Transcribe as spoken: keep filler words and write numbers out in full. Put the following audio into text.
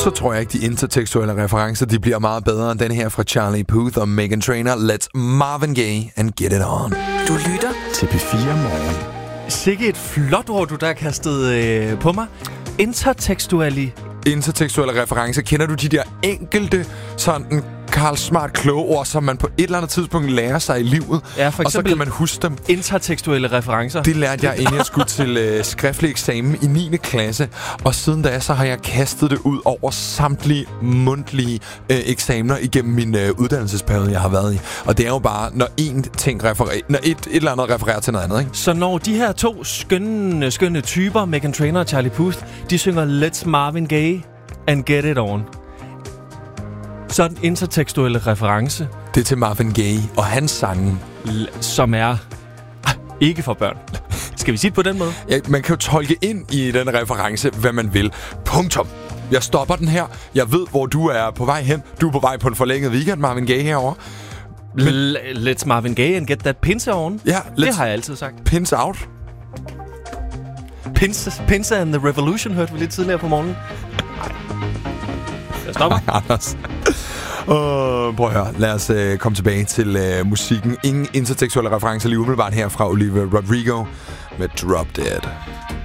så tror jeg ikke, de intertekstuelle referencer, de bliver meget bedre end den her fra Charlie Puth og Meghan Trainor. Let's Marvin Gaye and Get It On. Du lytter til P fire Morgen. Sikke et flot ord, du der har kastet øh, på mig. Intertekstuelle. Intertekstuelle referencer. Kender du de der enkelte sådan Karl Smart kloge ord, som man på et eller andet tidspunkt lærer sig i livet? Ja, for eksempel, og så kan man huske dem. Intertekstuelle referencer. Det lærte jeg, inden jeg skulle til øh, skriftlig eksamen i niende klasse. Og siden da, så har jeg kastet det ud over samtlige mundtlige øh, eksamener igennem min øh, uddannelsesperiode, jeg har været i. Og det er jo bare, når en ting refererer, når et, et eller andet refererer til noget andet, ikke? Så når de her to skønne, skønne typer, Meghan Trainor og Charlie Puth, de synger Let's Marvin Gaye and Get It On, så en intertekstuelle reference. Det er til Marvin Gaye og hans sange, L- som er ikke for børn. Skal vi sige det på den måde? Ja, man kan jo tolke ind i den reference, hvad man vil. Punktum. Jeg stopper den her. Jeg ved, hvor du er på vej hen. Du er på vej på en forlænget weekend, Marvin Gaye herovre. Men L- let's Marvin Gaye and get that pinse on. Ja, det har jeg altid sagt. Pins out. Pinse, pinse and the Revolution hørte vi lidt tidligere på morgenen. Jeg stopper. Nej, Anders. Uh, prøv at høre. Lad os uh, komme tilbage til uh, musikken. Ingen intertekstuelle referencer lige umiddelbart her fra Olivia Rodrigo med Drop Dead.